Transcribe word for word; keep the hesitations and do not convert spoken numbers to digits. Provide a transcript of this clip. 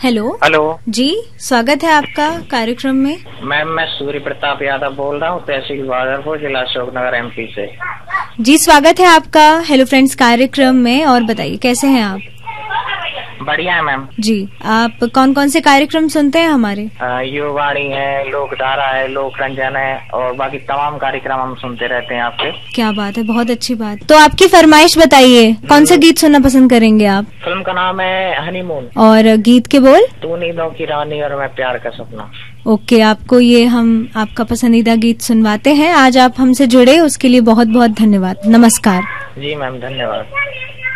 Hello. Hello जी, स्वागत है आपका कार्यक्रम में। मैम, मैं सूर्य प्रताप यादव बोल रहा हूँ, तहसील बहादुरपुर, जिला अशोकनगर, एमपी से। जी, स्वागत है आपका हेलो फ्रेंड्स कार्यक्रम में। और बताइए कैसे हैं आप? बढ़िया है मैम। जी, आप कौन कौन से कार्यक्रम सुनते हैं हमारे? युवाणी है, लोकधारा है, लोक रंजन है और बाकी तमाम कार्यक्रम हम सुनते रहते हैं आपके। क्या बात है, बहुत अच्छी बात। तो आपकी फरमाइश बताइए, कौन सा गीत सुनना पसंद करेंगे आप? फिल्म का नाम है हनीमून। और गीत के बोल? तू नींदों की रानी और मैं प्यार का सपना। ओके, आपको ये हम आपका पसंदीदा गीत सुनवाते हैं। आज आप हमसे जुड़े उसके लिए बहुत बहुत धन्यवाद। नमस्कार। जी मैम, धन्यवाद।